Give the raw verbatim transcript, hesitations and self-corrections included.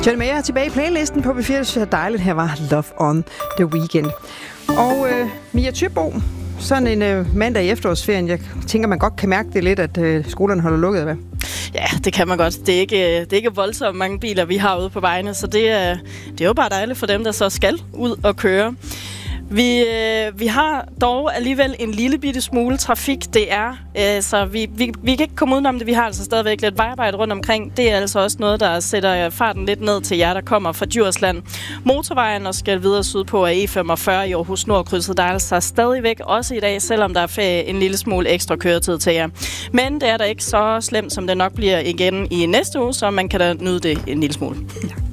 John Mayer tilbage i playlisten på B fire. Det synes jeg er dejligt. Her var Love on the Weekend. Og øh, Mia Thybo, sådan en øh, mandag i efterårsferien. Jeg tænker, man godt kan mærke det lidt, at øh, skolerne holder lukket, hvad? Ja, det kan man godt. Det er ikke, det er ikke voldsomt mange biler, vi har ude på vejene, så det er, det er jo bare dejligt for dem, der så skal ud og køre. Vi, øh, vi har dog alligevel en lille bitte smule trafik. Det er, øh, så vi, vi, vi kan ikke komme udenom det. Vi har altså stadigvæk lidt vejarbejde rundt omkring. Det er altså også noget, der sætter farten lidt ned til jer, der kommer fra Djursland. Motorvejen og skal videre sydpå af E femogfyrre i Aarhus Nordkrydset. Der er altså stadigvæk også i dag, selvom der er en lille smule ekstra køretid til jer. Men det er da ikke så slemt, som det nok bliver igen i næste uge, så man kan da nyde det en lille smule. Ja.